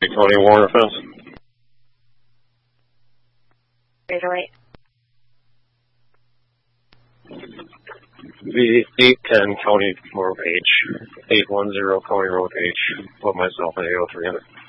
County warrant offense. 808. The 810 County Road H. 810 County Road H. Put myself in 80300.